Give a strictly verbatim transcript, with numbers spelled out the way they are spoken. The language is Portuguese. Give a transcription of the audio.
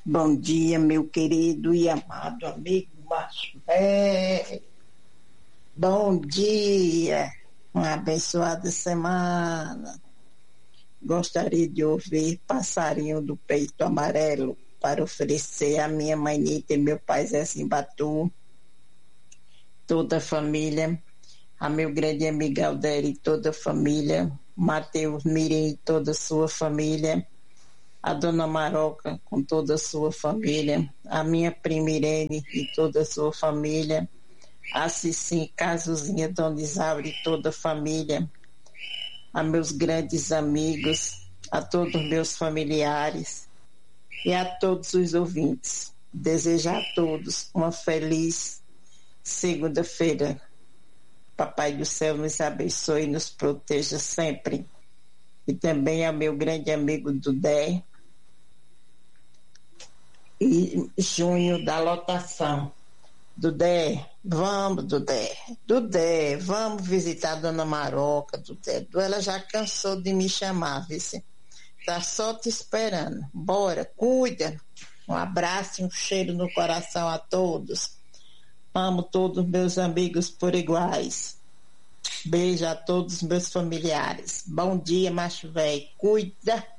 Bom dia, meu querido e amado amigo Márcio. É, bom dia, uma abençoada semana. Gostaria de ouvir Passarinho do Peito Amarelo para oferecer a minha manita e meu pai Zé Simbatu, toda a família, a meu grande amigo Alderi e toda a família, Mateus Mirim e toda a sua família, a dona Maroca com toda a sua família, a minha prima Irene e toda a sua família, a Cici, Casuzinha, Dona Isaura e toda a família, a meus grandes amigos, a todos os meus familiares e a todos os ouvintes. Desejar a todos uma feliz segunda-feira. Papai do céu nos abençoe e nos proteja sempre. E também ao meu grande amigo Dudé, e junho da lotação. Dudé, vamos, Dudé. Dudé, vamos visitar a Dona Maroca, Dudé. Ela já cansou de me chamar, vice. Tá só te esperando. Bora, cuida. Um abraço e um cheiro no coração a todos. Amo todos meus amigos por iguais. Beijo a todos os meus familiares. Bom dia, macho velho. Cuida.